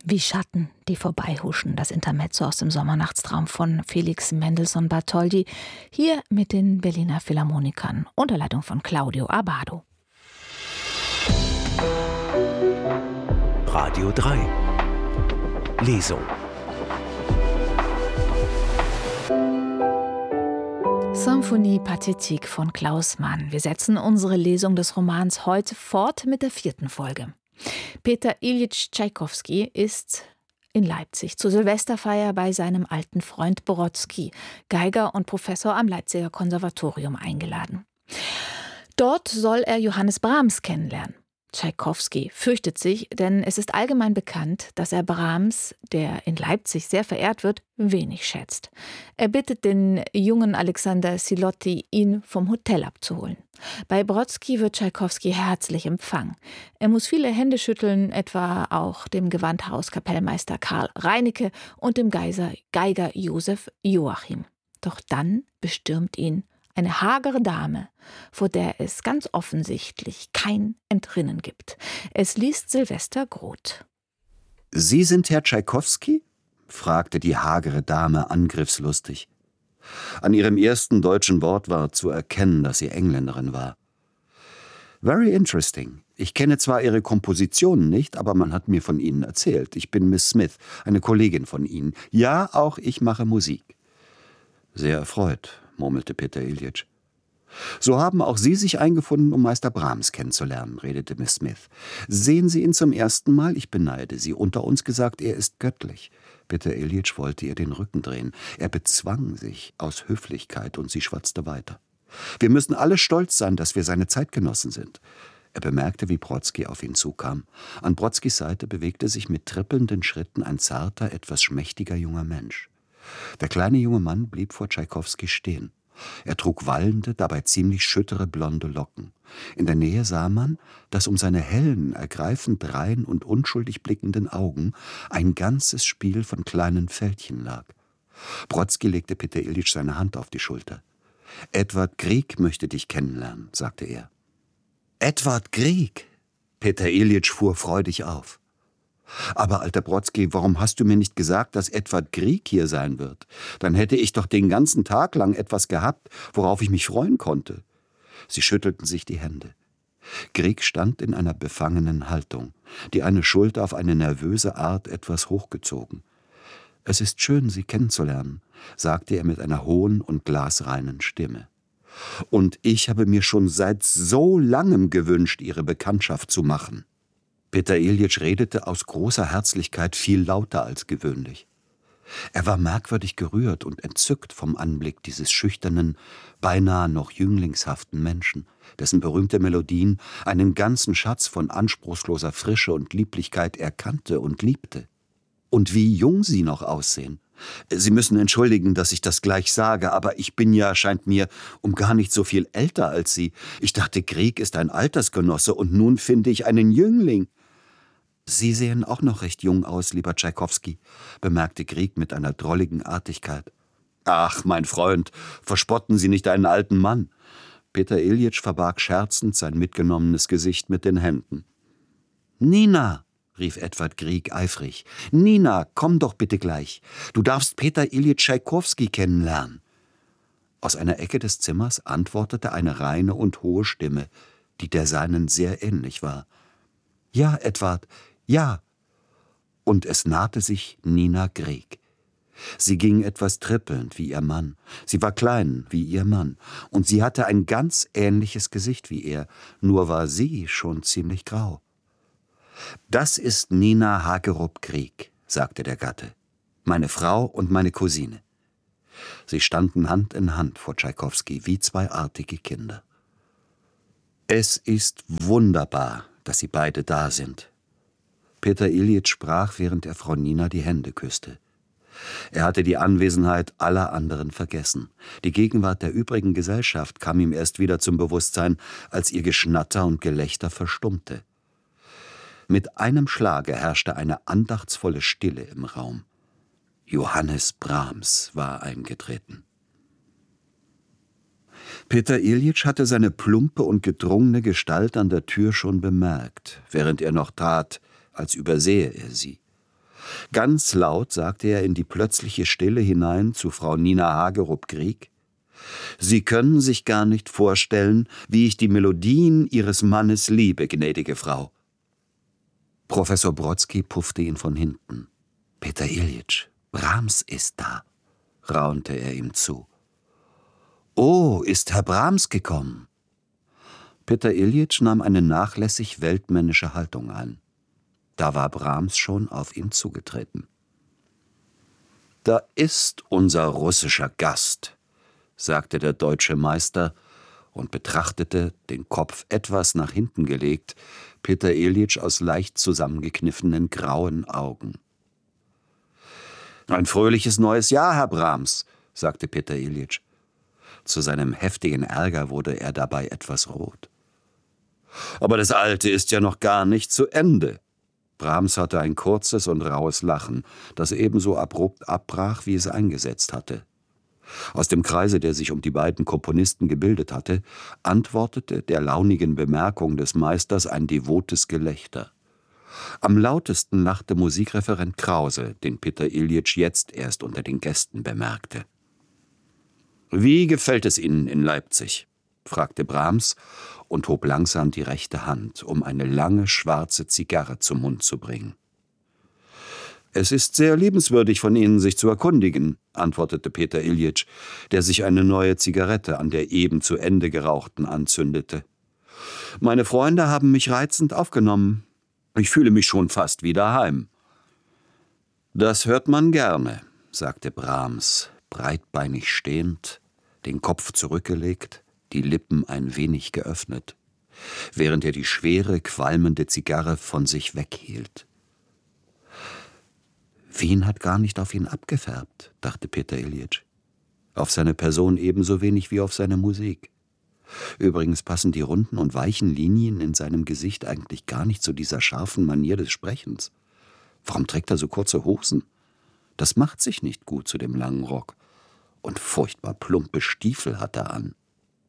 Wie Schatten, die vorbeihuschen, das Intermezzo aus dem Sommernachtstraum von Felix Mendelssohn Bartholdy, hier mit den Berliner Philharmonikern unter Leitung von Claudio Abbado. Radio 3 Lesung. Symphonie Pathétique von Klaus Mann. Wir setzen unsere Lesung des Romans heute fort mit der 4. Folge. Peter Iljitsch Tschaikowski ist in Leipzig zur Silvesterfeier bei seinem alten Freund Brodsky, Geiger und Professor am Leipziger Konservatorium, eingeladen. Dort soll er Johannes Brahms kennenlernen. Tschaikowski fürchtet sich, denn es ist allgemein bekannt, dass er Brahms, der in Leipzig sehr verehrt wird, wenig schätzt. Er bittet den jungen Alexander Silotti, ihn vom Hotel abzuholen. Bei Brodsky wird Tschaikowski herzlich empfangen. Er muss viele Hände schütteln, etwa auch dem Gewandhauskapellmeister Karl Reinecke und dem Geiger Josef Joachim. Doch dann bestürmt ihn eine hagere Dame, vor der es ganz offensichtlich kein Entrinnen gibt. Es liest Sylvester Groth. »Sie sind Herr Tschaikowski?« fragte die hagere Dame angriffslustig. An ihrem ersten deutschen Wort war zu erkennen, dass sie Engländerin war. »Very interesting. Ich kenne zwar Ihre Kompositionen nicht, aber man hat mir von Ihnen erzählt. Ich bin Miss Smith, eine Kollegin von Ihnen. Ja, auch ich mache Musik.« »Sehr erfreut«, murmelte Peter Iljitsch. »So haben auch Sie sich eingefunden, um Meister Brahms kennenzulernen«, redete Miss Smith. »Sehen Sie ihn zum ersten Mal? Ich beneide Sie. Unter uns gesagt, er ist göttlich.« Peter Iljitsch wollte ihr den Rücken drehen. Er bezwang sich aus Höflichkeit und sie schwatzte weiter. »Wir müssen alle stolz sein, dass wir seine Zeitgenossen sind.« Er bemerkte, wie Brodsky auf ihn zukam. An Brodskys Seite bewegte sich mit trippelnden Schritten ein zarter, etwas schmächtiger junger Mensch. Der kleine junge Mann blieb vor Tschaikowski stehen. Er trug wallende, dabei ziemlich schüttere blonde Locken. In der Nähe sah man, dass um seine hellen, ergreifend rein und unschuldig blickenden Augen ein ganzes Spiel von kleinen Fältchen lag. Brodsky legte Peter Iljitsch seine Hand auf die Schulter. »Edward Grieg möchte dich kennenlernen«, sagte er. »Edward Grieg?« Peter Iljitsch fuhr freudig auf. »Aber, alter Brodsky, warum hast du mir nicht gesagt, dass Edward Grieg hier sein wird? Dann hätte ich doch den ganzen Tag lang etwas gehabt, worauf ich mich freuen konnte.« Sie schüttelten sich die Hände. Grieg stand in einer befangenen Haltung, die eine Schulter auf eine nervöse Art etwas hochgezogen. »Es ist schön, Sie kennenzulernen«, sagte er mit einer hohen und glasreinen Stimme. »Und ich habe mir schon seit so langem gewünscht, Ihre Bekanntschaft zu machen.« Peter Iljitsch redete aus großer Herzlichkeit viel lauter als gewöhnlich. Er war merkwürdig gerührt und entzückt vom Anblick dieses schüchternen, beinahe noch jünglingshaften Menschen, dessen berühmte Melodien einen ganzen Schatz von anspruchsloser Frische und Lieblichkeit er kannte und liebte. Und wie jung sie noch aussehen. Sie müssen entschuldigen, dass ich das gleich sage, aber ich bin ja, scheint mir, um gar nicht so viel älter als Sie. Ich dachte, Grieg ist ein Altersgenosse und nun finde ich einen Jüngling.« »Sie sehen auch noch recht jung aus, lieber Tschaikowski«, bemerkte Grieg mit einer drolligen Artigkeit. »Ach, mein Freund, verspotten Sie nicht einen alten Mann.« Peter Iljitsch verbarg scherzend sein mitgenommenes Gesicht mit den Händen. »Nina«, rief Edward Grieg eifrig, »Nina, komm doch bitte gleich. Du darfst Peter Iljitsch Tschaikowski kennenlernen.« Aus einer Ecke des Zimmers antwortete eine reine und hohe Stimme, die der seinen sehr ähnlich war. »Ja, Edward, ja.« Und es nahte sich Nina Grieg. Sie ging etwas trippelnd wie ihr Mann. Sie war klein wie ihr Mann. Und sie hatte ein ganz ähnliches Gesicht wie er, nur war sie schon ziemlich grau. »Das ist Nina Hagerup Grieg«, sagte der Gatte. »Meine Frau und meine Cousine.« Sie standen Hand in Hand vor Tschaikowski wie zwei artige Kinder. »Es ist wunderbar, dass Sie beide da sind.« Peter Iljitsch sprach, während er Frau Nina die Hände küsste. Er hatte die Anwesenheit aller anderen vergessen. Die Gegenwart der übrigen Gesellschaft kam ihm erst wieder zum Bewusstsein, als ihr Geschnatter und Gelächter verstummte. Mit einem Schlage herrschte eine andachtsvolle Stille im Raum. Johannes Brahms war eingetreten. Peter Iljitsch hatte seine plumpe und gedrungene Gestalt an der Tür schon bemerkt, während er noch tat, als übersehe er sie. Ganz laut sagte er in die plötzliche Stille hinein zu Frau Nina Hagerup-Grieg: »Sie können sich gar nicht vorstellen, wie ich die Melodien Ihres Mannes liebe, gnädige Frau.« Professor Brodsky puffte ihn von hinten. »Peter Iljitsch, Brahms ist da«, raunte er ihm zu. »Oh, ist Herr Brahms gekommen?« Peter Iljitsch nahm eine nachlässig weltmännische Haltung ein. Da war Brahms schon auf ihn zugetreten. »Da ist unser russischer Gast«, sagte der deutsche Meister und betrachtete, den Kopf etwas nach hinten gelegt, Peter Iljitsch aus leicht zusammengekniffenen grauen Augen. »Ein fröhliches neues Jahr, Herr Brahms«, sagte Peter Iljitsch. Zu seinem heftigen Ärger wurde er dabei etwas rot. »Aber das Alte ist ja noch gar nicht zu Ende.« Brahms hatte ein kurzes und raues Lachen, das ebenso abrupt abbrach, wie es eingesetzt hatte. Aus dem Kreise, der sich um die beiden Komponisten gebildet hatte, antwortete der launigen Bemerkung des Meisters ein devotes Gelächter. Am lautesten lachte Musikreferent Krause, den Peter Iljitsch jetzt erst unter den Gästen bemerkte. »Wie gefällt es Ihnen in Leipzig?« fragte Brahms und hob langsam die rechte Hand, um eine lange schwarze Zigarre zum Mund zu bringen. »Es ist sehr liebenswürdig von Ihnen, sich zu erkundigen«, antwortete Peter Iljitsch, der sich eine neue Zigarette an der eben zu Ende gerauchten anzündete. »Meine Freunde haben mich reizend aufgenommen. Ich fühle mich schon fast wie daheim.« »Das hört man gerne«, sagte Brahms, breitbeinig stehend, den Kopf zurückgelegt, die Lippen ein wenig geöffnet, während er die schwere, qualmende Zigarre von sich weghielt. »Wien hat gar nicht auf ihn abgefärbt«, dachte Peter Iljitsch. »Auf seine Person ebenso wenig wie auf seine Musik. Übrigens passen die runden und weichen Linien in seinem Gesicht eigentlich gar nicht zu dieser scharfen Manier des Sprechens. Warum trägt er so kurze Hosen? Das macht sich nicht gut zu dem langen Rock. Und furchtbar plumpe Stiefel hat er an.«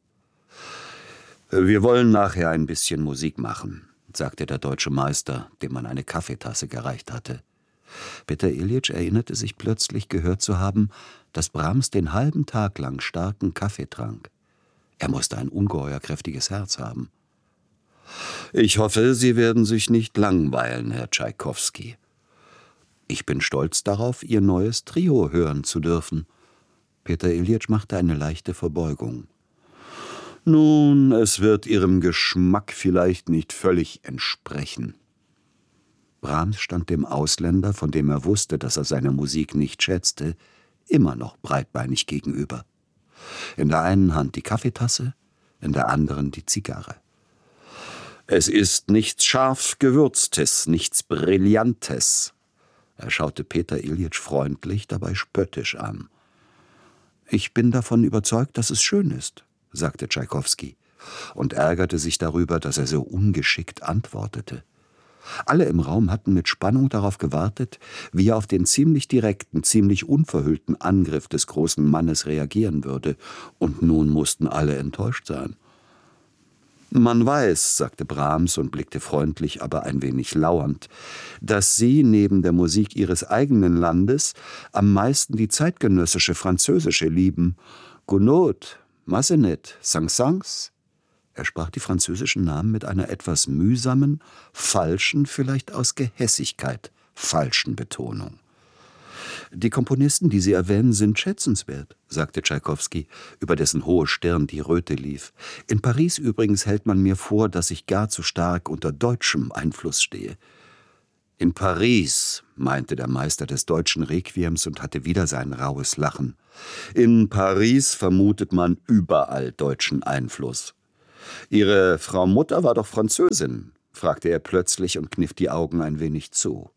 »Wir wollen nachher ein bisschen Musik machen«, sagte der deutsche Meister, dem man eine Kaffeetasse gereicht hatte. Peter Iljitsch erinnerte sich plötzlich gehört zu haben, dass Brahms den halben Tag lang starken Kaffee trank. Er musste ein ungeheuer kräftiges Herz haben. »Ich hoffe, Sie werden sich nicht langweilen, Herr Tschaikowski. Ich bin stolz darauf, Ihr neues Trio hören zu dürfen.« Peter Iljitsch machte eine leichte Verbeugung. »Nun, es wird Ihrem Geschmack vielleicht nicht völlig entsprechen.« Brahms stand dem Ausländer, von dem er wusste, dass er seine Musik nicht schätzte, immer noch breitbeinig gegenüber. In der einen Hand die Kaffeetasse, in der anderen die Zigarre. »Es ist nichts scharf Gewürztes, nichts Brillantes.« Er schaute Peter Iljitsch freundlich, dabei spöttisch an. »Ich bin davon überzeugt, dass es schön ist«, sagte Tschaikowski und ärgerte sich darüber, dass er so ungeschickt antwortete. Alle im Raum hatten mit Spannung darauf gewartet, wie er auf den ziemlich direkten, ziemlich unverhüllten Angriff des großen Mannes reagieren würde, und nun mussten alle enttäuscht sein. »Man weiß«, sagte Brahms und blickte freundlich, aber ein wenig lauernd, »dass Sie neben der Musik Ihres eigenen Landes am meisten die zeitgenössische französische lieben. Gounod, Massenet, Saint-Saëns.« Er sprach die französischen Namen mit einer etwas mühsamen, falschen, vielleicht aus Gehässigkeit, falschen Betonung. »Die Komponisten, die Sie erwähnen, sind schätzenswert«, sagte Tschaikowski, über dessen hohe Stirn die Röte lief. »In Paris übrigens hält man mir vor, dass ich gar zu stark unter deutschem Einfluss stehe.« »In Paris«, meinte der Meister des deutschen Requiems und hatte wieder sein raues Lachen. »In Paris vermutet man überall deutschen Einfluss.« »Ihre Frau Mutter war doch Französin?« fragte er plötzlich und kniff die Augen ein wenig zu.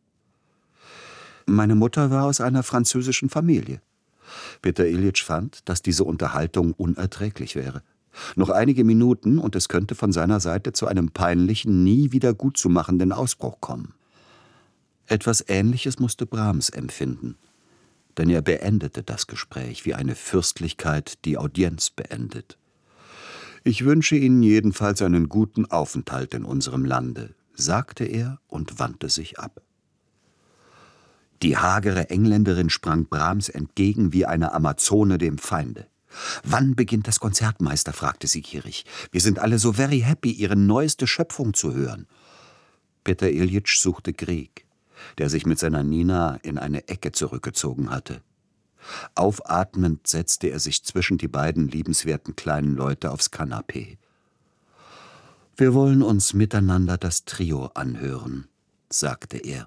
»Meine Mutter war aus einer französischen Familie.« Peter Iljitsch fand, dass diese Unterhaltung unerträglich wäre. Noch einige Minuten, und es könnte von seiner Seite zu einem peinlichen, nie wieder gutzumachenden Ausbruch kommen. Etwas Ähnliches musste Brahms empfinden, denn er beendete das Gespräch, wie eine Fürstlichkeit die Audienz beendet. »Ich wünsche Ihnen jedenfalls einen guten Aufenthalt in unserem Lande«, sagte er und wandte sich ab. Die hagere Engländerin sprang Brahms entgegen wie eine Amazone dem Feinde. »Wann beginnt das Konzert, Meister?« fragte sie gierig. »Wir sind alle so very happy, Ihre neueste Schöpfung zu hören.« Peter Iljitsch suchte Grieg, der sich mit seiner Nina in eine Ecke zurückgezogen hatte. Aufatmend setzte er sich zwischen die beiden liebenswerten kleinen Leute aufs Kanapee. »Wir wollen uns miteinander das Trio anhören«, sagte er.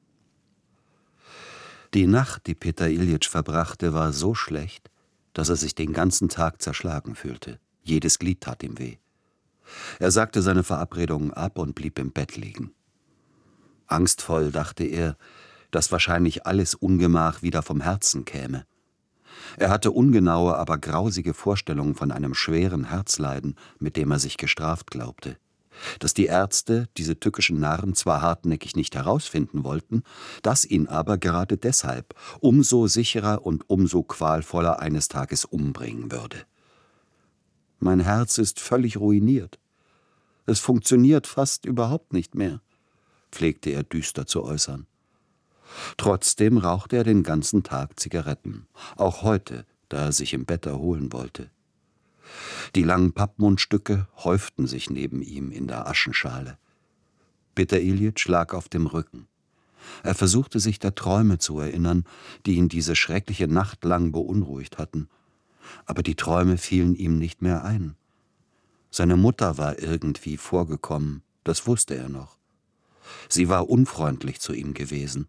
Die Nacht, die Peter Iljitsch verbrachte, war so schlecht, dass er sich den ganzen Tag zerschlagen fühlte. Jedes Glied tat ihm weh. Er sagte seine Verabredungen ab und blieb im Bett liegen. Angstvoll dachte er, dass wahrscheinlich alles Ungemach wieder vom Herzen käme. Er hatte ungenaue, aber grausige Vorstellungen von einem schweren Herzleiden, mit dem er sich gestraft glaubte. Dass die Ärzte, diese tückischen Narren, zwar hartnäckig nicht herausfinden wollten, dass ihn aber gerade deshalb umso sicherer und umso qualvoller eines Tages umbringen würde. »Mein Herz ist völlig ruiniert. Es funktioniert fast überhaupt nicht mehr«, pflegte er düster zu äußern. Trotzdem rauchte er den ganzen Tag Zigaretten, auch heute, da er sich im Bett erholen wollte. Die langen Pappmundstücke häuften sich neben ihm in der Aschenschale. Peter Iljitsch lag auf dem Rücken. Er versuchte sich der Träume zu erinnern, die ihn diese schreckliche Nacht lang beunruhigt hatten. Aber die Träume fielen ihm nicht mehr ein. Seine Mutter war irgendwie vorgekommen, das wusste er noch. Sie war unfreundlich zu ihm gewesen.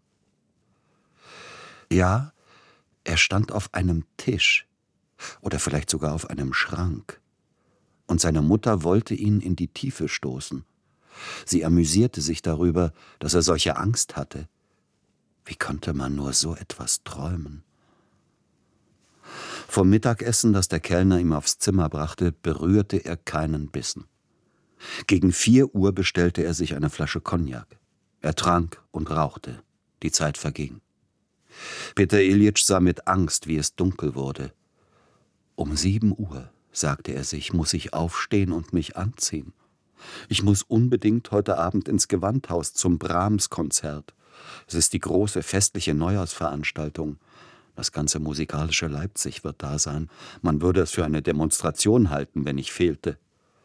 Ja, er stand auf einem Tisch oder vielleicht sogar auf einem Schrank. Und seine Mutter wollte ihn in die Tiefe stoßen. Sie amüsierte sich darüber, dass er solche Angst hatte. Wie konnte man nur so etwas träumen? Vom Mittagessen, das der Kellner ihm aufs Zimmer brachte, berührte er keinen Bissen. Gegen 4 Uhr bestellte er sich eine Flasche Cognac. Er trank und rauchte. Die Zeit verging. Peter Iljitsch sah mit Angst, wie es dunkel wurde. Um 7 Uhr, sagte er sich, muss ich aufstehen und mich anziehen. Ich muss unbedingt heute Abend ins Gewandhaus zum Brahms-Konzert. Es ist die große festliche Neujahrsveranstaltung. Das ganze musikalische Leipzig wird da sein. Man würde es für eine Demonstration halten, wenn ich fehlte.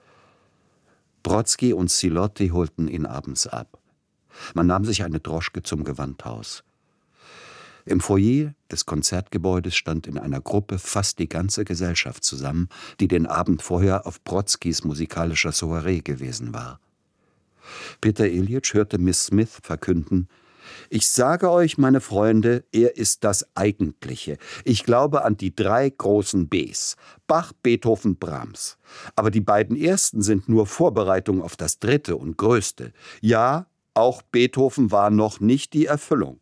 Brodsky und Zilotti holten ihn abends ab. Man nahm sich eine Droschke zum Gewandhaus. Im Foyer des Konzertgebäudes stand in einer Gruppe fast die ganze Gesellschaft zusammen, die den Abend vorher auf Brodskys musikalischer Soiree gewesen war. Peter Iljitsch hörte Miss Smith verkünden: »Ich sage euch, meine Freunde, er ist das Eigentliche. Ich glaube an die 3 großen Bs: Bach, Beethoven, Brahms. Aber die beiden ersten sind nur Vorbereitung auf das 3. und größte. Ja, auch Beethoven war noch nicht die Erfüllung.«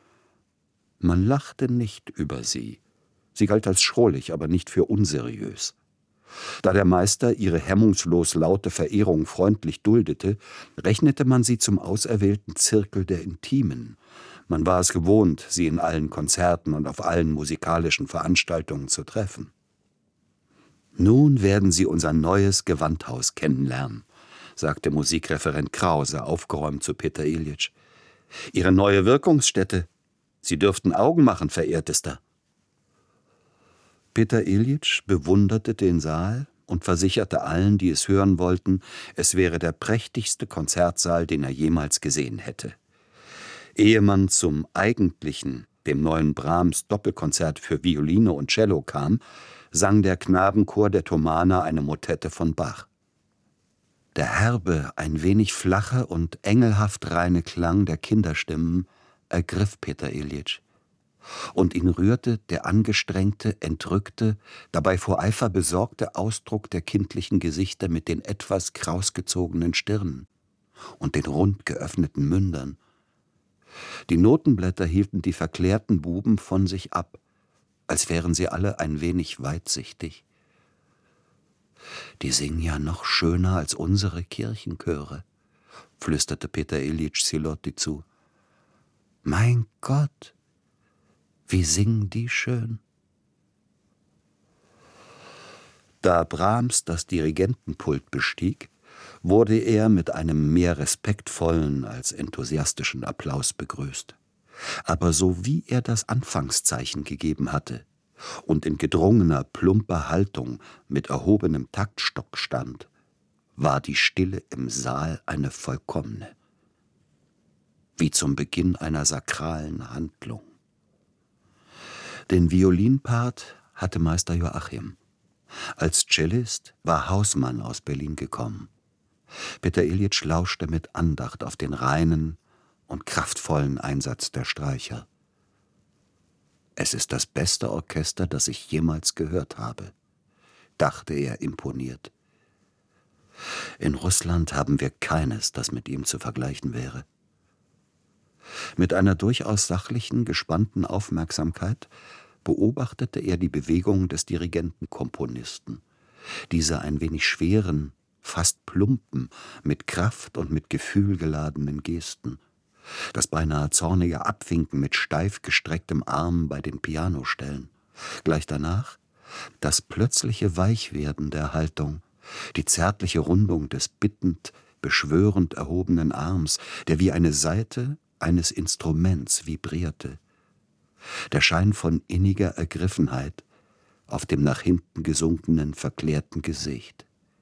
Man lachte nicht über sie. Sie galt als schrullig, aber nicht für unseriös. Da der Meister ihre hemmungslos laute Verehrung freundlich duldete, rechnete man sie zum auserwählten Zirkel der Intimen. Man war es gewohnt, sie in allen Konzerten und auf allen musikalischen Veranstaltungen zu treffen. »Nun werden Sie unser neues Gewandhaus kennenlernen«, sagte Musikreferent Krause aufgeräumt zu Peter Iljitsch. »Ihre neue Wirkungsstätte. Sie dürften Augen machen, Verehrtester.« Peter Iljitsch bewunderte den Saal und versicherte allen, die es hören wollten, es wäre der prächtigste Konzertsaal, den er jemals gesehen hätte. Ehe man zum eigentlichen, dem neuen Brahms-Doppelkonzert für Violine und Cello kam, sang der Knabenchor der Thomaner eine Motette von Bach. Der herbe, ein wenig flache und engelhaft reine Klang der Kinderstimmen ergriff Peter Iljitsch. Und ihn rührte der angestrengte, entrückte, dabei vor Eifer besorgte Ausdruck der kindlichen Gesichter mit den etwas krausgezogenen Stirnen und den rund geöffneten Mündern. Die Notenblätter hielten die verklärten Buben von sich ab, als wären sie alle ein wenig weitsichtig. »Die singen ja noch schöner als unsere Kirchenchöre«, flüsterte Peter Iljitsch Zilotti zu. »Mein Gott, wie singen die schön!« Da Brahms das Dirigentenpult bestieg, wurde er mit einem mehr respektvollen als enthusiastischen Applaus begrüßt. Aber so wie er das Anfangszeichen gegeben hatte und in gedrungener, plumper Haltung mit erhobenem Taktstock stand, war die Stille im Saal eine vollkommene, wie zum Beginn einer sakralen Handlung. Den Violinpart hatte Meister Joachim. Als Cellist war Hausmann aus Berlin gekommen. Peter Iljitsch lauschte mit Andacht auf den reinen und kraftvollen Einsatz der Streicher. Es ist das beste Orchester, das ich jemals gehört habe, dachte er imponiert. In Russland haben wir keines, das mit ihm zu vergleichen wäre. Mit einer durchaus sachlichen, gespannten Aufmerksamkeit beobachtete er die Bewegung des Dirigentenkomponisten, diese ein wenig schweren, fast plumpen, mit Kraft und mit Gefühl geladenen Gesten, das beinahe zornige Abwinken mit steif gestrecktem Arm bei den Pianostellen, gleich danach das plötzliche Weichwerden der Haltung, die zärtliche Rundung des bittend, beschwörend erhobenen Arms, der wie eine Saite eines Instruments vibrierte, der Schein von inniger Ergriffenheit auf dem nach hinten gesunkenen, verklärten Gesicht.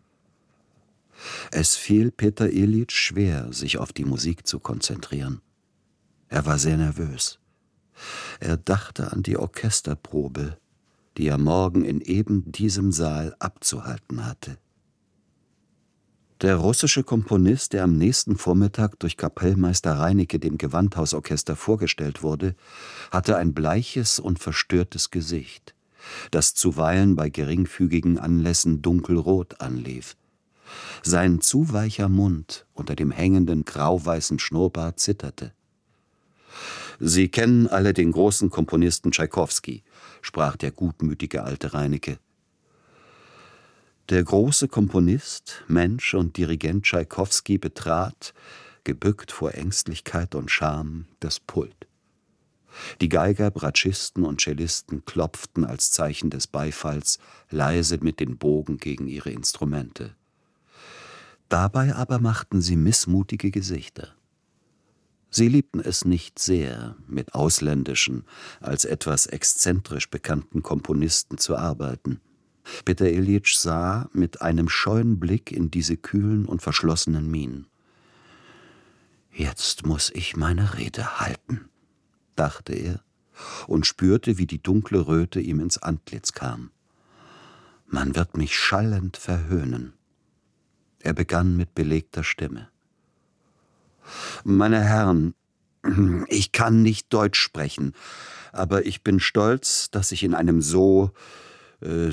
Es fiel Peter Iljitsch schwer, sich auf die Musik zu konzentrieren. Er war sehr nervös. Er dachte an die Orchesterprobe, die er morgen in eben diesem Saal abzuhalten hatte. Der russische Komponist, der am nächsten Vormittag durch Kapellmeister Reinicke dem Gewandhausorchester vorgestellt wurde, hatte ein bleiches und verstörtes Gesicht, das zuweilen bei geringfügigen Anlässen dunkelrot anlief. Sein zu weicher Mund unter dem hängenden grauweißen Schnurrbart zitterte. »Sie kennen alle den großen Komponisten Tschaikowski«, sprach der gutmütige alte Reinicke. Der große Komponist, Mensch und Dirigent Tschaikowski betrat, gebückt vor Ängstlichkeit und Scham, das Pult. Die Geiger, Bratschisten und Cellisten klopften als Zeichen des Beifalls leise mit den Bogen gegen ihre Instrumente. Dabei aber machten sie missmutige Gesichter. Sie liebten es nicht sehr, mit ausländischen, als etwas exzentrisch bekannten Komponisten zu arbeiten. Peter Iljitsch sah mit einem scheuen Blick in diese kühlen und verschlossenen Mienen. »Jetzt muss ich meine Rede halten«, dachte er und spürte, wie die dunkle Röte ihm ins Antlitz kam. »Man wird mich schallend verhöhnen.« Er begann mit belegter Stimme. »Meine Herren, ich kann nicht Deutsch sprechen, aber ich bin stolz, dass ich in einem wie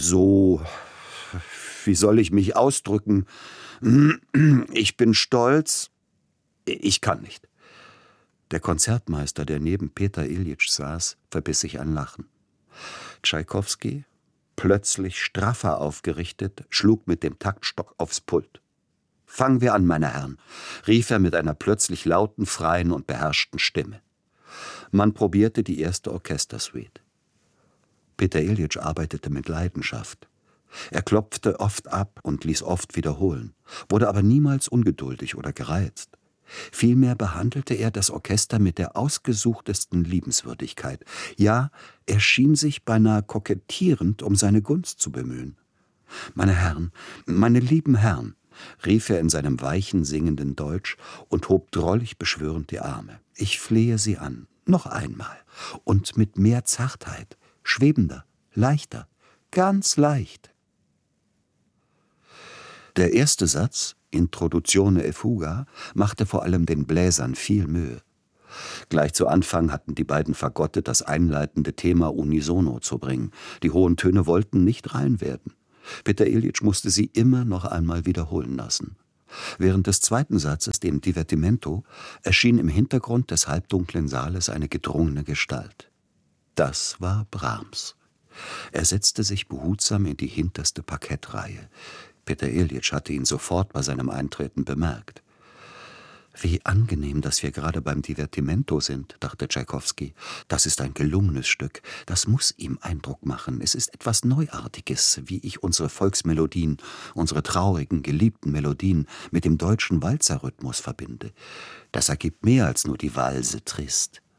soll ich mich ausdrücken? Ich bin stolz, ich kann nicht.« Der Konzertmeister, der neben Peter Iljitsch saß, verbiss sich ein Lachen. Tschaikowski, plötzlich straffer aufgerichtet, schlug mit dem Taktstock aufs Pult. »Fangen wir an, meine Herren«, rief er mit einer plötzlich lauten, freien und beherrschten Stimme. Man probierte die erste Orchestersuite. Peter Iljitsch arbeitete mit Leidenschaft. Er klopfte oft ab und ließ oft wiederholen, wurde aber niemals ungeduldig oder gereizt. Vielmehr behandelte er das Orchester mit der ausgesuchtesten Liebenswürdigkeit. Ja, er schien sich beinahe kokettierend um seine Gunst zu bemühen. »Meine Herren, meine lieben Herren«, rief er in seinem weichen, singenden Deutsch und hob drollig beschwörend die Arme. »Ich flehe Sie an, noch einmal, und mit mehr Zartheit, schwebender, leichter, ganz leicht.« Der erste Satz, Introduzione e fuga, machte vor allem den Bläsern viel Mühe. Gleich zu Anfang hatten die beiden Fagotte das einleitende Thema unisono zu bringen. Die hohen Töne wollten nicht rein werden. Peter Iljitsch musste sie immer noch einmal wiederholen lassen. Während des zweiten Satzes, dem Divertimento, erschien im Hintergrund des halbdunklen Saales eine gedrungene Gestalt. Das war Brahms. Er setzte sich behutsam in die hinterste Parkettreihe. Peter Iljitsch hatte ihn sofort bei seinem Eintreten bemerkt. »Wie angenehm, dass wir gerade beim Divertimento sind«, dachte Tschaikowski. »Das ist ein gelungenes Stück. Das muss ihm Eindruck machen. Es ist etwas Neuartiges, wie ich unsere Volksmelodien, unsere traurigen, geliebten Melodien mit dem deutschen Walzerrhythmus verbinde. Das ergibt mehr als nur die Valse trist.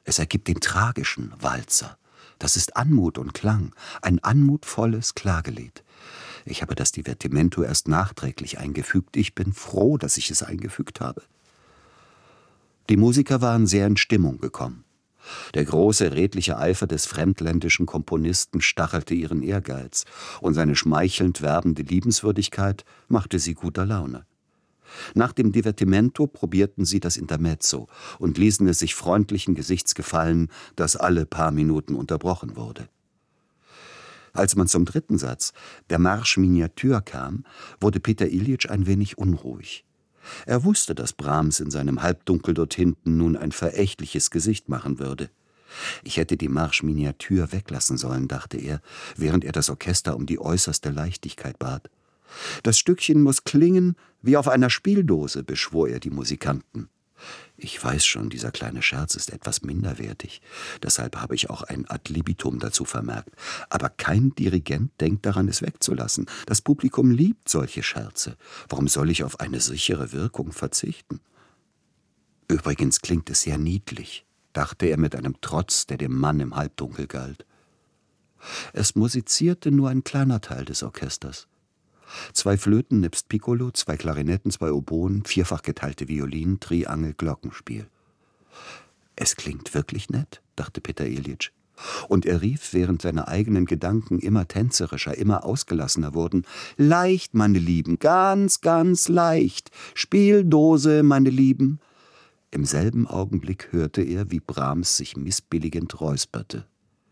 Es ergibt den tragischen Walzer. Das ist Anmut und Klang, ein anmutvolles Klagelied. Ich habe das Divertimento erst nachträglich eingefügt. Ich bin froh, dass ich es eingefügt habe. Die Musiker waren sehr in Stimmung gekommen. Der große redliche Eifer des fremdländischen Komponisten stachelte ihren Ehrgeiz, und seine schmeichelnd werbende Liebenswürdigkeit machte sie guter Laune. Nach dem Divertimento probierten sie das Intermezzo und ließen es sich freundlichen Gesichts gefallen, das alle paar Minuten unterbrochen wurde. Als man zum dritten Satz, der Marsch Miniature, kam, wurde Peter Iljitsch ein wenig unruhig. Er wusste, dass Brahms in seinem Halbdunkel dort hinten nun ein verächtliches Gesicht machen würde. Ich hätte die Marsch Miniature weglassen sollen, dachte er, während er das Orchester um die äußerste Leichtigkeit bat. Das Stückchen muss klingen wie auf einer Spieldose, beschwor er die Musikanten. Ich weiß schon, dieser kleine Scherz ist etwas minderwertig. Deshalb habe ich auch ein Ad libitum dazu vermerkt. Aber kein Dirigent denkt daran, es wegzulassen. Das Publikum liebt solche Scherze. Warum soll ich auf eine sichere Wirkung verzichten? Übrigens klingt es sehr niedlich, dachte er mit einem Trotz, der dem Mann im Halbdunkel galt. Es musizierte nur ein kleiner Teil des Orchesters. 2 Flöten nebst Piccolo, 2 Klarinetten, 2 Oboen, vierfach geteilte Violinen, Triangel, Glockenspiel. Es klingt wirklich nett, dachte Peter Iljitsch. Und er rief, während seine eigenen Gedanken immer tänzerischer, immer ausgelassener wurden: »Leicht, meine Lieben, ganz, ganz leicht. Spieldose, meine Lieben.« Im selben Augenblick hörte er, wie Brahms sich missbilligend räusperte.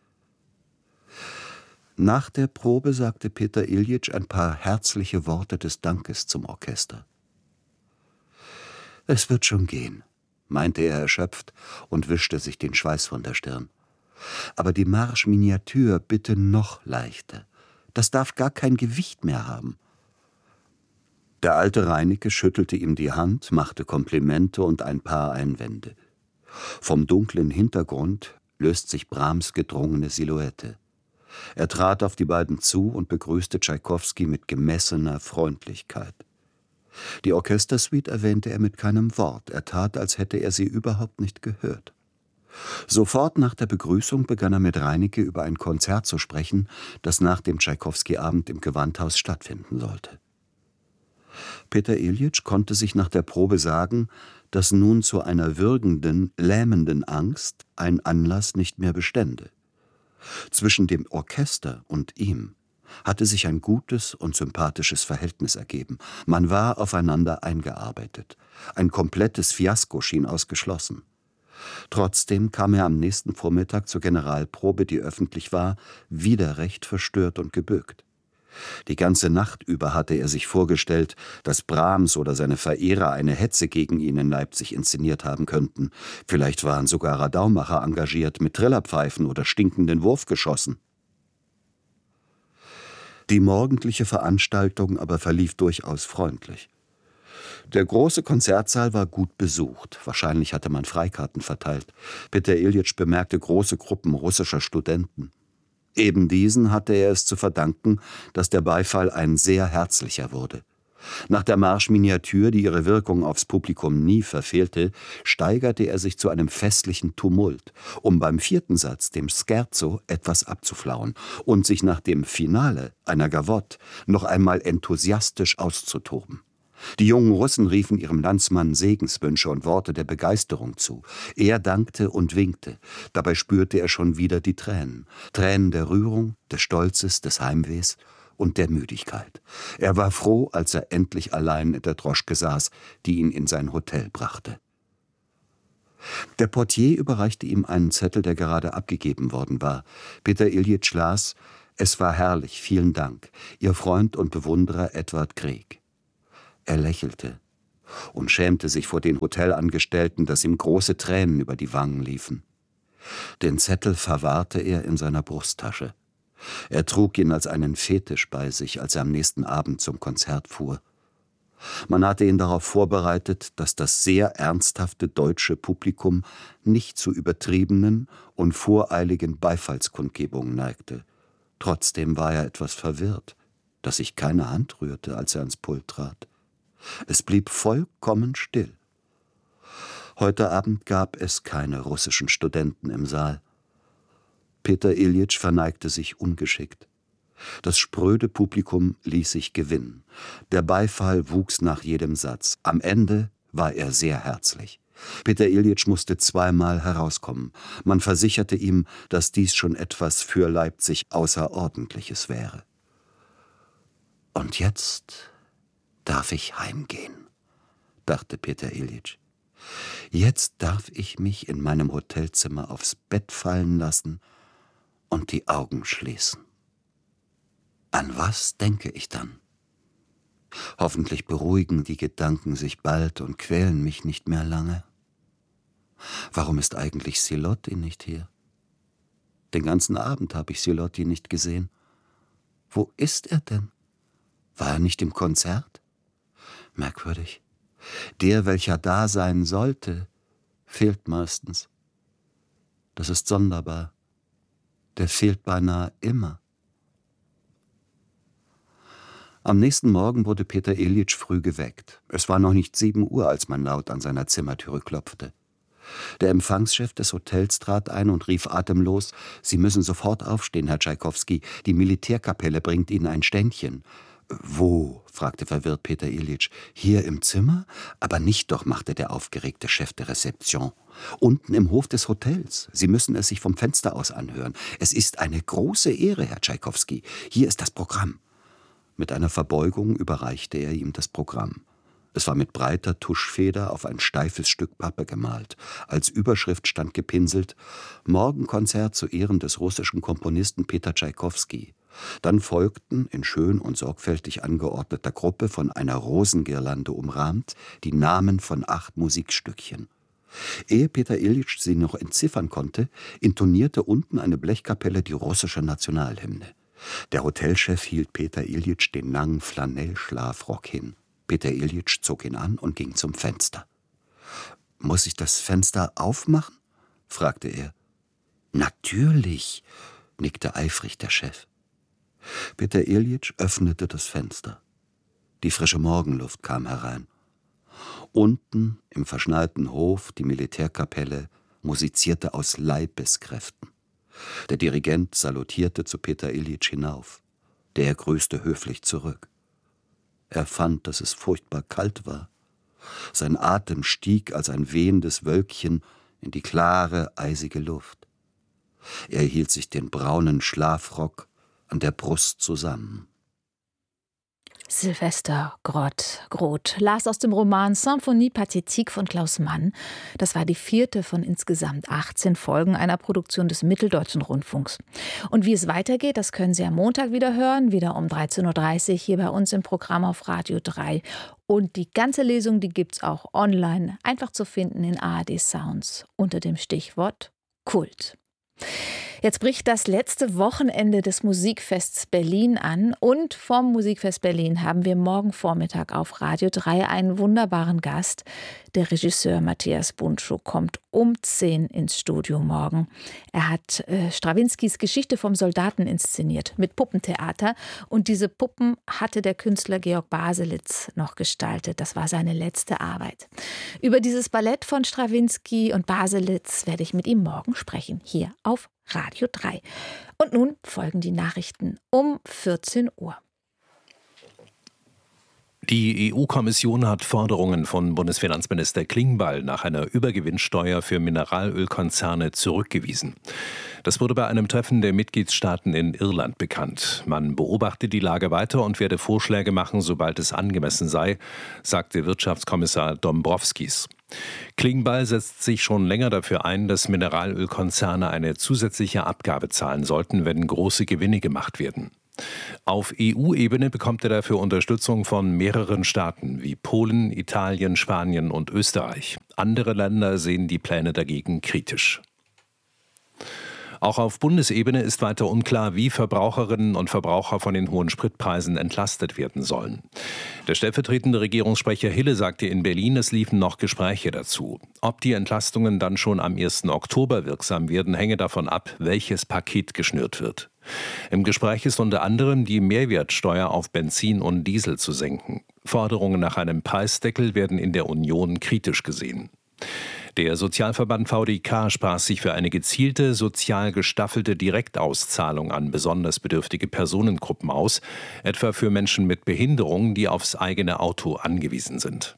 Nach der Probe sagte Peter Iljitsch ein paar herzliche Worte des Dankes zum Orchester. »Es wird schon gehen«, meinte er erschöpft und wischte sich den Schweiß von der Stirn. »Aber die Marsch Miniature bitte noch leichter. Das darf gar kein Gewicht mehr haben.« Der alte Reinecke schüttelte ihm die Hand, machte Komplimente und ein paar Einwände. Vom dunklen Hintergrund löst sich Brahms gedrungene Silhouette. Er trat auf die beiden zu und begrüßte Tschaikowski mit gemessener Freundlichkeit. Die Orchestersuite erwähnte er mit keinem Wort. Er tat, als hätte er sie überhaupt nicht gehört. Sofort nach der Begrüßung begann er mit Reinecke über ein Konzert zu sprechen, das nach dem Tschaikowski-Abend im Gewandhaus stattfinden sollte. Peter Iljitsch konnte sich nach der Probe sagen, dass nun zu einer würgenden, lähmenden Angst ein Anlass nicht mehr bestände. Zwischen dem Orchester und ihm hatte sich ein gutes und sympathisches Verhältnis ergeben. Man war aufeinander eingearbeitet. Ein komplettes Fiasko schien ausgeschlossen. Trotzdem kam er am nächsten Vormittag zur Generalprobe, die öffentlich war, wieder recht verstört und gebückt. Die ganze Nacht über hatte er sich vorgestellt, dass Brahms oder seine Verehrer eine Hetze gegen ihn in Leipzig inszeniert haben könnten. Vielleicht waren sogar Radaumacher engagiert, mit Trillerpfeifen oder stinkenden Wurfgeschossen. Die morgendliche Veranstaltung aber verlief durchaus freundlich. Der große Konzertsaal war gut besucht. Wahrscheinlich hatte man Freikarten verteilt. Peter Iljitsch bemerkte große Gruppen russischer Studenten. Eben diesen hatte er es zu verdanken, dass der Beifall ein sehr herzlicher wurde. Nach der Marsch Miniature, die ihre Wirkung aufs Publikum nie verfehlte, steigerte er sich zu einem festlichen Tumult, um beim 4. Satz, dem Scherzo, etwas abzuflauen und sich nach dem Finale, einer Gavotte, noch einmal enthusiastisch auszutoben. Die jungen Russen riefen ihrem Landsmann Segenswünsche und Worte der Begeisterung zu. Er dankte und winkte. Dabei spürte er schon wieder die Tränen. Tränen der Rührung, des Stolzes, des Heimwehs und der Müdigkeit. Er war froh, als er endlich allein in der Droschke saß, die ihn in sein Hotel brachte. Der Portier überreichte ihm einen Zettel, der gerade abgegeben worden war. Peter Iljitsch las: »Es war herrlich, vielen Dank. Ihr Freund und Bewunderer Edward Grieg.« Er lächelte und schämte sich vor den Hotelangestellten, dass ihm große Tränen über die Wangen liefen. Den Zettel verwahrte er in seiner Brusttasche. Er trug ihn als einen Fetisch bei sich, als er am nächsten Abend zum Konzert fuhr. Man hatte ihn darauf vorbereitet, dass das sehr ernsthafte deutsche Publikum nicht zu übertriebenen und voreiligen Beifallskundgebungen neigte. Trotzdem war er etwas verwirrt, dass sich keine Hand rührte, als er ans Pult trat. Es blieb vollkommen still. Heute Abend gab es keine russischen Studenten im Saal. Peter Iljitsch verneigte sich ungeschickt. Das spröde Publikum ließ sich gewinnen. Der Beifall wuchs nach jedem Satz. Am Ende war er sehr herzlich. Peter Iljitsch musste zweimal herauskommen. Man versicherte ihm, dass dies schon etwas für Leipzig Außerordentliches wäre. »Und jetzt darf ich heimgehen«, dachte Peter Iljitsch. »Jetzt darf ich mich in meinem Hotelzimmer aufs Bett fallen lassen und die Augen schließen. An was denke ich dann? Hoffentlich beruhigen die Gedanken sich bald und quälen mich nicht mehr lange. Warum ist eigentlich Silotti nicht hier? Den ganzen Abend habe ich Silotti nicht gesehen. Wo ist er denn? War er nicht im Konzert? Merkwürdig. Der, welcher da sein sollte, fehlt meistens. Das ist sonderbar. Der fehlt beinahe immer. Am nächsten Morgen wurde Peter Iljitsch früh geweckt. Es war noch nicht 7 Uhr, als man laut an seiner Zimmertüre klopfte. Der Empfangschef des Hotels trat ein und rief atemlos: »Sie müssen sofort aufstehen, Herr Tschaikowski. Die Militärkapelle bringt Ihnen ein Ständchen.« »Wo?« fragte verwirrt Peter Iljitsch. »Hier im Zimmer? Aber nicht doch«, machte der aufgeregte Chef der Rezeption. »Unten im Hof des Hotels. Sie müssen es sich vom Fenster aus anhören. Es ist eine große Ehre, Herr Tschaikowski. Hier ist das Programm.« Mit einer Verbeugung überreichte er ihm das Programm. Es war mit breiter Tuschfeder auf ein steifes Stück Pappe gemalt. Als Überschrift stand gepinselt: »Morgenkonzert zu Ehren des russischen Komponisten Peter Tschaikowski.« Dann folgten, in schön und sorgfältig angeordneter Gruppe, von einer Rosengirlande umrahmt, die Namen von 8 Musikstückchen. Ehe Peter Iljitsch sie noch entziffern konnte, intonierte unten eine Blechkapelle die russische Nationalhymne. Der Hotelchef hielt Peter Iljitsch den langen Flanellschlafrock hin. Peter Iljitsch zog ihn an und ging zum Fenster. »Muss ich das Fenster aufmachen?« fragte er. »Natürlich«, nickte eifrig der Chef. Peter Iljitsch öffnete das Fenster. Die frische Morgenluft kam herein. Unten im verschneiten Hof die Militärkapelle musizierte aus Leibeskräften. Der Dirigent salutierte zu Peter Iljitsch hinauf. Der grüßte höflich zurück. Er fand, dass es furchtbar kalt war. Sein Atem stieg als ein wehendes Wölkchen in die klare, eisige Luft. Er hielt sich den braunen Schlafrock an der Brust zusammen. Sylvester Groth las aus dem Roman Symphonie Pathétique von Klaus Mann. Das war die 4. von insgesamt 18 Folgen einer Produktion des Mitteldeutschen Rundfunks. Und wie es weitergeht, das können Sie am Montag wieder hören, wieder um 13.30 Uhr hier bei uns im Programm auf Radio 3. Und die ganze Lesung, die gibt es auch online, einfach zu finden in ARD Sounds unter dem Stichwort Kult. Jetzt bricht das letzte Wochenende des Musikfests Berlin an und vom Musikfest Berlin haben wir morgen Vormittag auf Radio 3 einen wunderbaren Gast. Der Regisseur Matthias Bundschuh kommt um 10 ins Studio morgen. Er hat Strawinskys Geschichte vom Soldaten inszeniert mit Puppentheater und diese Puppen hatte der Künstler Georg Baselitz noch gestaltet. Das war seine letzte Arbeit. Über dieses Ballett von Strawinsky und Baselitz werde ich mit ihm morgen sprechen, hier auf Radio 3. Und nun folgen die Nachrichten um 14 Uhr. Die EU-Kommission hat Forderungen von Bundesfinanzminister Klingbeil nach einer Übergewinnsteuer für Mineralölkonzerne zurückgewiesen. Das wurde bei einem Treffen der Mitgliedstaaten in Irland bekannt. Man beobachte die Lage weiter und werde Vorschläge machen, sobald es angemessen sei, sagte Wirtschaftskommissar Dombrovskis. Klingbeil setzt sich schon länger dafür ein, dass Mineralölkonzerne eine zusätzliche Abgabe zahlen sollten, wenn große Gewinne gemacht werden. Auf EU-Ebene bekommt er dafür Unterstützung von mehreren Staaten wie Polen, Italien, Spanien und Österreich. Andere Länder sehen die Pläne dagegen kritisch. Auch auf Bundesebene ist weiter unklar, wie Verbraucherinnen und Verbraucher von den hohen Spritpreisen entlastet werden sollen. Der stellvertretende Regierungssprecher Hille sagte in Berlin, es liefen noch Gespräche dazu. Ob die Entlastungen dann schon am 1. Oktober wirksam werden, hänge davon ab, welches Paket geschnürt wird. Im Gespräch ist unter anderem die Mehrwertsteuer auf Benzin und Diesel zu senken. Forderungen nach einem Preisdeckel werden in der Union kritisch gesehen. Der Sozialverband VDK sprach sich für eine gezielte, sozial gestaffelte Direktauszahlung an besonders bedürftige Personengruppen aus, etwa für Menschen mit Behinderung, die aufs eigene Auto angewiesen sind.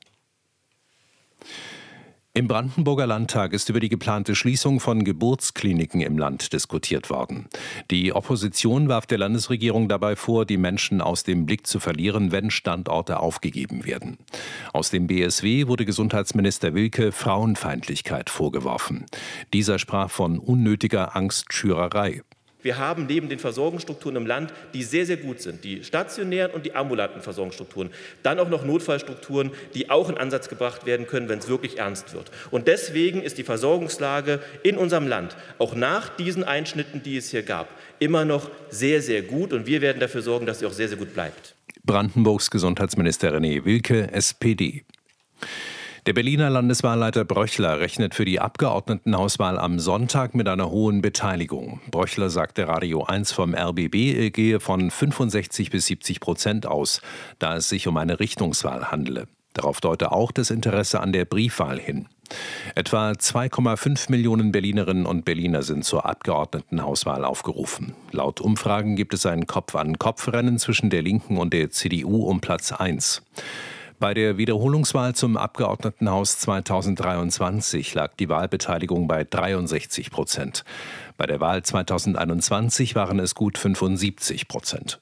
Im Brandenburger Landtag ist über die geplante Schließung von Geburtskliniken im Land diskutiert worden. Die Opposition warf der Landesregierung dabei vor, die Menschen aus dem Blick zu verlieren, wenn Standorte aufgegeben werden. Aus dem BSW wurde Gesundheitsminister Wilke Frauenfeindlichkeit vorgeworfen. Dieser sprach von unnötiger Angstschürerei. Wir haben neben den Versorgungsstrukturen im Land, die sehr, sehr gut sind, die stationären und die ambulanten Versorgungsstrukturen, dann auch noch Notfallstrukturen, die auch in Ansatz gebracht werden können, wenn es wirklich ernst wird. Und deswegen ist die Versorgungslage in unserem Land, auch nach diesen Einschnitten, die es hier gab, immer noch sehr, sehr gut. Und wir werden dafür sorgen, dass sie auch sehr, sehr gut bleibt. Brandenburgs Gesundheitsminister René Wilke, SPD. Der Berliner Landeswahlleiter Bröchler rechnet für die Abgeordnetenhauswahl am Sonntag mit einer hohen Beteiligung. Bröchler sagte Radio 1 vom RBB, er gehe von 65 bis 70% aus, da es sich um eine Richtungswahl handele. Darauf deute auch das Interesse an der Briefwahl hin. Etwa 2,5 Millionen Berlinerinnen und Berliner sind zur Abgeordnetenhauswahl aufgerufen. Laut Umfragen gibt es ein Kopf-an-Kopf-Rennen zwischen der Linken und der CDU um Platz 1. Bei der Wiederholungswahl zum Abgeordnetenhaus 2023 lag die Wahlbeteiligung bei 63%. Bei der Wahl 2021 waren es gut 75%.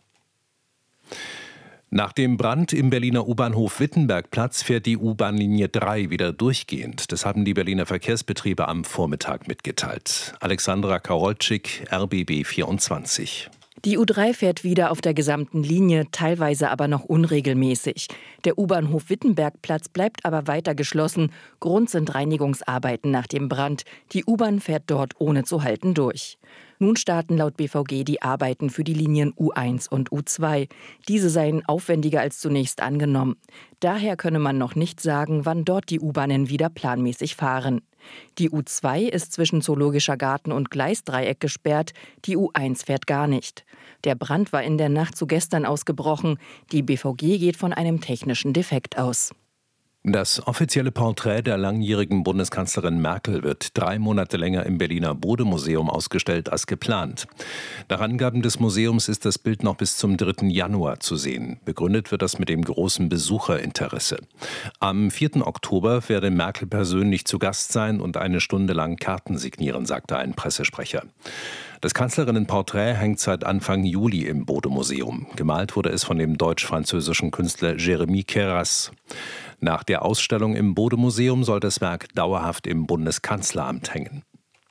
Nach dem Brand im Berliner U-Bahnhof Wittenbergplatz fährt die U-Bahn-Linie 3 wieder durchgehend. Das haben die Berliner Verkehrsbetriebe am Vormittag mitgeteilt. Alexandra Karolczyk, RBB 24. Die U3 fährt wieder auf der gesamten Linie, teilweise aber noch unregelmäßig. Der U-Bahnhof Wittenbergplatz bleibt aber weiter geschlossen. Grund sind Reinigungsarbeiten nach dem Brand. Die U-Bahn fährt dort ohne zu halten durch. Nun starten laut BVG die Arbeiten für die Linien U1 und U2. Diese seien aufwendiger als zunächst angenommen. Daher könne man noch nicht sagen, wann dort die U-Bahnen wieder planmäßig fahren. Die U2 ist zwischen Zoologischer Garten und Gleisdreieck gesperrt, die U1 fährt gar nicht. Der Brand war in der Nacht zu gestern ausgebrochen. Die BVG geht von einem technischen Defekt aus. Das offizielle Porträt der langjährigen Bundeskanzlerin Merkel wird 3 Monate länger im Berliner Bode-Museum ausgestellt als geplant. Nach Angaben des Museums ist das Bild noch bis zum 3. Januar zu sehen. Begründet wird das mit dem großen Besucherinteresse. Am 4. Oktober werde Merkel persönlich zu Gast sein und eine Stunde lang Karten signieren, sagte ein Pressesprecher. Das Kanzlerinnenporträt hängt seit Anfang Juli im Bode-Museum. Gemalt wurde es von dem deutsch-französischen Künstler Jérémy Queyras. Nach der Ausstellung im Bode-Museum soll das Werk dauerhaft im Bundeskanzleramt hängen.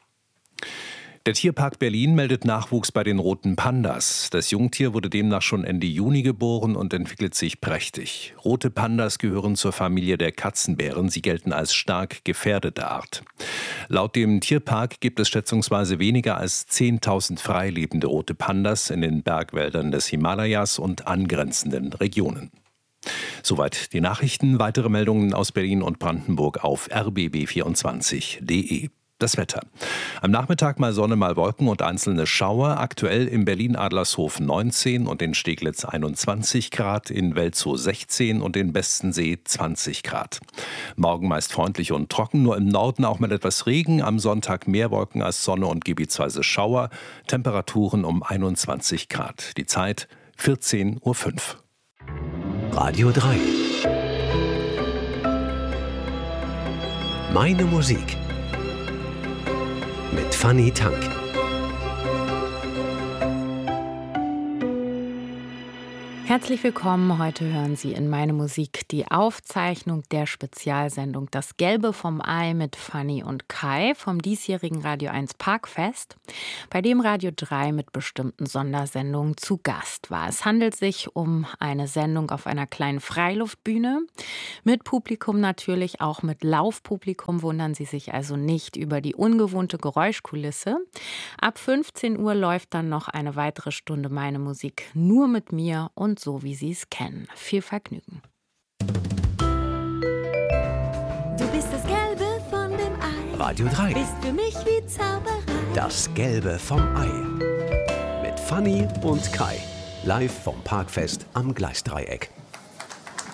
Der Tierpark Berlin meldet Nachwuchs bei den roten Pandas. Das Jungtier wurde demnach schon Ende Juni geboren und entwickelt sich prächtig. Rote Pandas gehören zur Familie der Katzenbären. Sie gelten als stark gefährdete Art. Laut dem Tierpark gibt es schätzungsweise weniger als 10.000 freilebende rote Pandas in den Bergwäldern des Himalayas und angrenzenden Regionen. Soweit die Nachrichten. Weitere Meldungen aus Berlin und Brandenburg auf rbb24.de. Das Wetter. Am Nachmittag mal Sonne, mal Wolken und einzelne Schauer. Aktuell in Berlin-Adlershof 19 und in Steglitz 21 Grad, in Welzow 16 und in Bestensee 20 Grad. Morgen meist freundlich und trocken, nur im Norden auch mal etwas Regen. Am Sonntag mehr Wolken als Sonne und gebietsweise Schauer. Temperaturen um 21 Grad. Die Zeit 14:05 Uhr. Radio 3. Meine Musik. Mit Fanny Tank. Herzlich willkommen. Heute hören Sie in Meine Musik die Aufzeichnung der Spezialsendung Das Gelbe vom Ei mit Fanny und Kai vom diesjährigen Radio 1 Parkfest, bei dem Radio 3 mit bestimmten Sondersendungen zu Gast war. Es handelt sich um eine Sendung auf einer kleinen Freiluftbühne, mit Publikum natürlich, auch mit Laufpublikum. Wundern Sie sich also nicht über die ungewohnte Geräuschkulisse. Ab 15 Uhr läuft dann noch eine weitere Stunde Meine Musik nur mit mir und so, wie Sie es kennen. Viel Vergnügen. Du bist das Gelbe von dem Ei. Radio 3. Bist für mich wie Zauberei. Das Gelbe vom Ei. Mit Fanny und Kai. Live vom Parkfest am Gleisdreieck.